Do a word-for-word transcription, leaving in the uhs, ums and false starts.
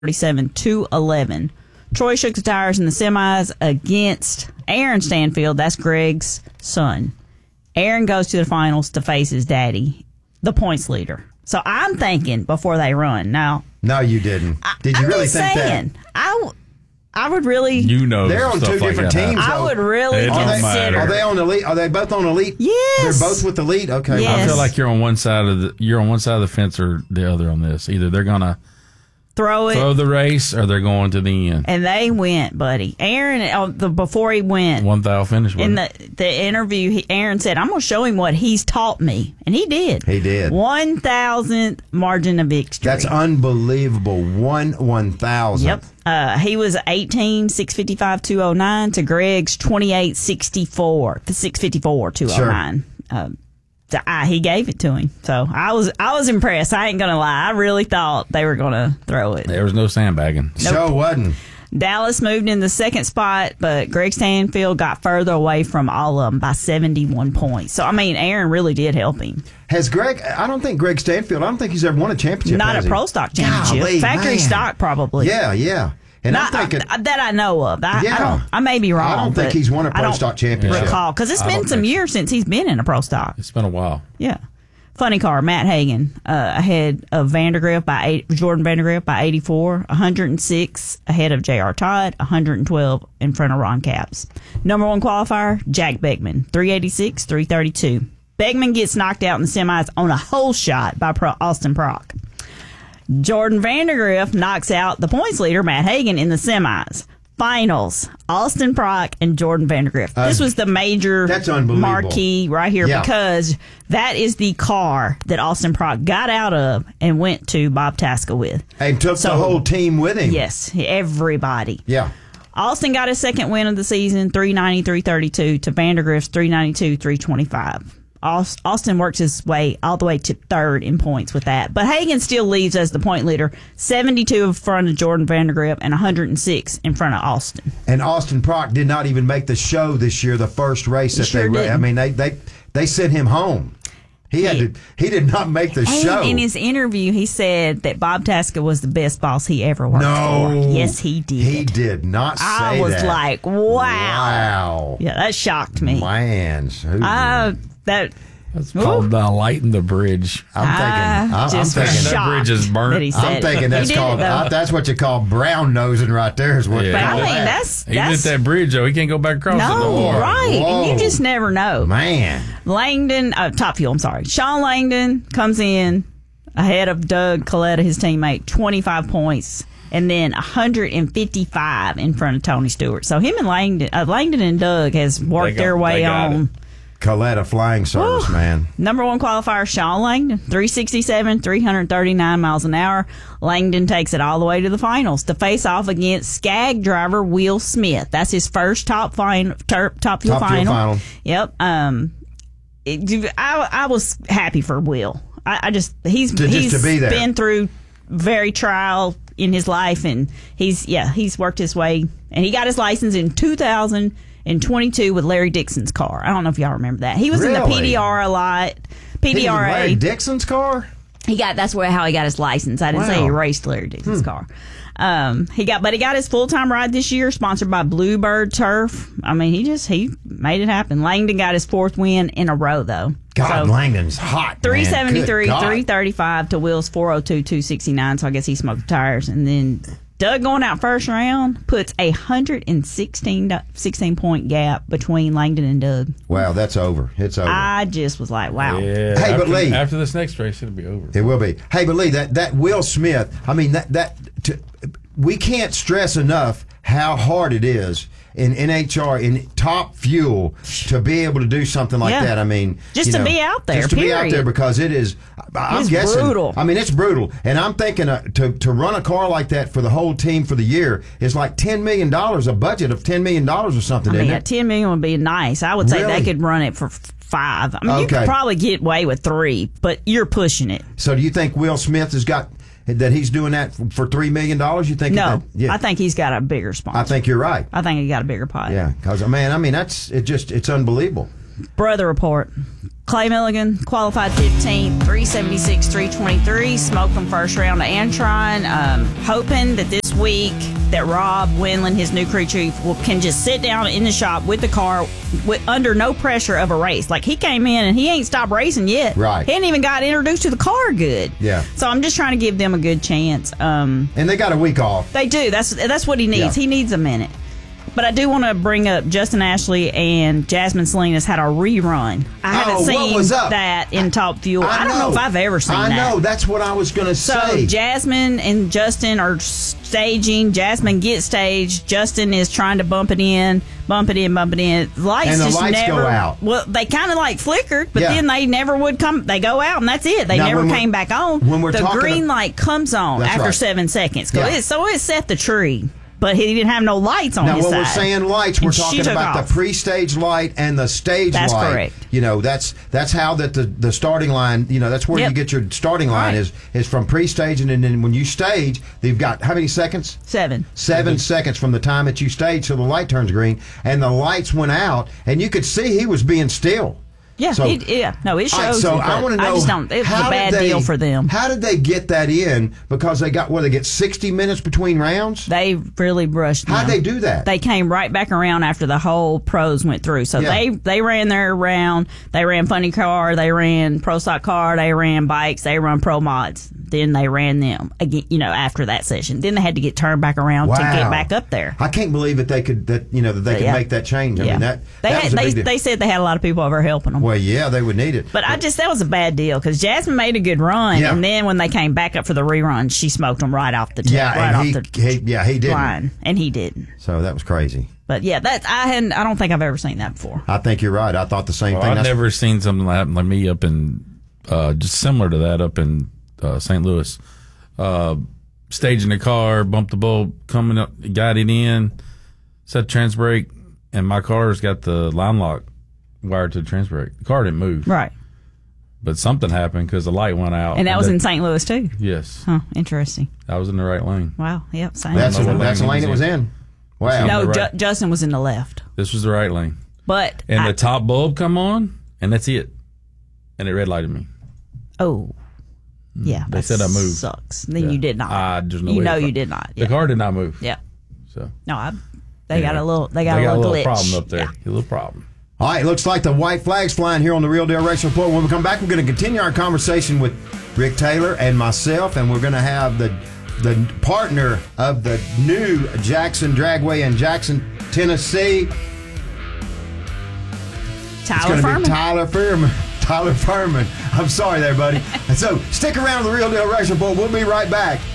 thirty-seven to eleven. Troy shook the tires in the semis against Aaron Stanfield. That's Greg's son. Aaron goes to the finals to face his daddy, the points leader. So I'm thinking before they run. Now, no, you didn't. Did you I'm really just think saying, that? I, I would really. You know, they're on two stuff like different that teams. happens. I would really It don't consider. matter. Are they on elite? Are they both on elite? Yes. They're both with elite. Okay. Yes. I feel like you're on one side of the you're on one side of the fence or the other on this. Either they're gonna Throw it. throw the race or they're going to the end. And they went, buddy. Aaron, oh, the, before he went, One thou finish with in it. the the interview, he, Aaron said, "I'm going to show him what he's taught me," and he did. He did. One thousandth margin of victory. That's unbelievable. One one thousand. Yep. Uh, he was eighteen, six fifty-five, two oh nine to Greg's twenty-eight, sixty-four, six fifty-four, two oh nine. Sure. Uh, I, he gave it to him. So I was I was impressed. I ain't going to lie. I really thought they were going to throw it. There was no sandbagging. Nope. Sure wasn't. Dallas moved in the second spot, but Greg Stanfield got further away from all of them by seventy-one points. So, I mean, Aaron really did help him. Has Greg, I don't think Greg Stanfield, I don't think he's ever won a championship. Not has a he? Pro Stock championship. Golly, Factory man. stock, probably. Yeah, yeah. And Not, I'm thinking. uh, that I know of. I, Yeah. I, don't, I may be wrong. I don't think but he's won a I Pro don't Stock championship. recall, because it's I been don't some think so. years since he's been in a Pro Stock. It's been a while. Yeah. Funny car, Matt Hagan, uh, ahead of Vandergriff by eight, Jordan Vandergriff by eighty-four, one hundred six ahead of J R. Todd, one hundred twelve in front of Ron Capps. Number one qualifier, Jack Beckman, three eighty-six, three thirty-two. Beckman gets knocked out in the semis on a hole shot by Pro- Austin Prock. Jordan Vandergriff knocks out the points leader, Matt Hagan, in the semis. Finals, Austin Prock and Jordan Vandergriff. Uh, this was the major that's unbelievable. marquee right here Yeah. because that is the car that Austin Prock got out of and went to Bob Tasca with. And took So- the whole team with him. Yes, everybody. Yeah. Austin got his second win of the season, three ninety, three thirty-two to Vandergriff's three ninety-two, three twenty-five. Austin works his way all the way to third in points with that. But Hagan still leaves as the point leader, seventy-two in front of Jordan Vandergriff and one hundred six in front of Austin. And Austin Prock did not even make the show this year, the first race that Sure they ran. didn't. I mean, they, they, they sent him home. He had He- to, he did not make the And show. in his interview, he said that Bob Tasca was the best boss he ever worked no. for. Yes, he did. He did not say I was that. like, wow. Wow. Yeah, that shocked me. Man. who- I, that, That's called uh, lighting the bridge. I'm thinking. I I'm, I'm just thinking. was that shocked bridge is burnt. that he said I'm it. thinking He that's did it, called. though. uh, that's what you call brown nosing right there. Is what. Yeah. you But I call mean, that. that's Even at that's that bridge, though, he can't go back across it no no more. right, and you Whoa. just never know. Man. Langdon, uh, Top Fuel. I'm sorry. Sean Langdon comes in ahead of Doug Coletta, his teammate, twenty-five points, and then one hundred fifty-five in front of Tony Stewart. So him and Langdon, uh, Langdon and Doug has worked They got- their way they got on. Coletta flying service, Whew. man. Number one qualifier, Sean Langdon, three sixty-seven, three thirty-nine miles an hour. Langdon takes it all the way to the finals to face off against Skag driver Will Smith. That's his first top final, ter, top fuel Top Fuel final. final. Yep. Um, it, I I was happy for Will. I, I just he's To- just he's to be there. been through very trial in his life, and he's yeah he's worked his way, and he got his license in two thousand twenty-two with Larry Dixon's car. I don't know if y'all remember that. He was in the Really? P D R a lot. He was in Larry P D R A. Dixon's car. He got that's where how he got his license. I didn't say Wow. he raced Larry Dixon's car. Um, he got, but he got his full time ride this year, sponsored by Bluebird Turf. I mean, he just he made it happen. Langdon got his fourth win in a row, though. God, So, Langdon's hot. three seventy-three, man. Good God. three thirty-five to Will's four oh two, two sixty-nine. So I guess he smoked the tires. And then Doug going out first round puts a one hundred sixteen, sixteen point gap between Langdon and Doug. Wow, that's over. It's over. I just was like, wow. Yeah. Hey, after, but Lee- after this next race, it'll be over. It will be. Hey, but Lee, that, that Will Smith, I mean, that, that to, we can't stress enough how hard it is in N H R, in Top Fuel, to be able to do something like Yeah. that. I mean, Just you to know, be out there, Just to be out period. there because it is, I'm It's guessing. brutal. I mean, it's brutal. And I'm thinking uh, to, to run a car like that for the whole team for the year is like ten million dollars, a budget of ten million dollars or something, I mean, isn't yeah, it? ten million would be nice. I would say Really? they could run it for f- five. I mean, you Okay. could probably get away with three, but you're pushing it. So do you think Will Smith has got, that he's doing that for, for three million dollars? You think? No, that, yeah. I think he's got a bigger sponsor. I think you're right. I think he got a bigger pot. Yeah, because man, I mean that's it. Just it's unbelievable. Brother report. Clay Milligan qualified fifteenth, three seventy-six, three twenty-three. Smoked him first round to Antron. Um, hoping that this week that Rob Wendland, his new crew chief, will, can just sit down in the shop with the car with, under no pressure of a race. Like, he came in and he ain't stopped racing yet. Right. He ain't even got introduced to the car good. Yeah. So I'm just trying to give them a good chance. Um, And they got a week off. they do. That's that's what he needs. Yeah. He needs a minute. But I do want to bring up Justin Ashley and Jasmine Salinas had a rerun. I haven't Oh, what seen was up? that in Top Fuel. I, don't know if I've ever seen I that. know. That's what I was going to So say. Jasmine and Justin are staging. Jasmine gets staged. Justin is trying to bump it in, bump it in, bump it in. Lights And the just lights go never. out. Well, they kind of like flickered, but Yeah. then they never would come. They go out, and that's it. They Now, never when we're- came back on. when we're the talking green of- light comes on That's after right. seven seconds. 'Cause Yeah. it- so it set the tree, but he didn't have no lights on Now, his when side. we're saying lights, we're And she talking took about off. the pre-stage light and the stage That's light. correct. You know, that's that's how that the, the starting line. You know, that's where Yep. you get your starting line Right. is is from pre-stage, and then when you stage, they've got how many seconds? Seven. Seven seconds from the time that you stage till the light turns green, and the lights went out, and you could see he was being still. Yeah, So- it, yeah. No, it shows. All right, so it, I but want to know. I just don't. It was how a bad did they- deal for them. How did they get that in? Because they got what they get sixty minutes between rounds. They really brushed. How'd them. they do that? They came right back around after the whole pros went through. So Yeah. they they ran their round. They ran funny car. They ran pro stock car. They ran bikes. They run pro mods. Then they ran them again. You know, after that session, then they had to get turned back around to Wow. get back up there. I can't believe that they could that you know that they could Yeah. make that change. I yeah, mean that they that had, was a they big deal. they said they had a lot of people over helping them. Well, yeah, they would need it. But I just, that was a bad deal because Jasmine made a good run. Yeah. And then when they came back up for the rerun, she smoked them right off the tip, yeah, right and off he, the he yeah he didn't. line. And he didn't. So that was crazy. But yeah, that I hadn't, I don't think I've ever seen that before. I think you're right. I thought the same Well, thing. I've That's- never seen something like, like me up in, uh, just similar to that up in uh, Saint Louis. Uh, staging the car, bumped the bulb, coming up, got it in, set trans brake, and my car's got the line lock wired to the trans brake. The car didn't move. Right. But something happened because the light went out. And that was in Saint Louis too. Yes. Huh. Interesting. I was in the right lane. Wow. Yep. Same. that's I don't know what that's the lane lane he it was was in. in. Wow. no, the Ju- right- Justin was in the left. This was the right lane. But And I, the top bulb come on, and that's it. And it red lighted me. oh, yeah. They that said I moved. Sucks. Then Yeah. you did not. Uh, there's no you way know to- you did not. The Yeah. car did not move. Yeah. So No, I. They got anyway, a little. They got, they a got a little little glitch. problem up there. Yeah. A little problem. All right, looks like the white flag's flying here on the Real Deal Race Report. When we come back, we're going to continue our conversation with Rick Taylor and myself, and we're going to have the the partner of the new Jackson Dragway in Jackson, Tennessee. It's Tyler going to Furman. be Tyler Furman. Tyler Furman. I'm sorry there, buddy. And so stick around with the Real Deal Race Report. We'll be right back.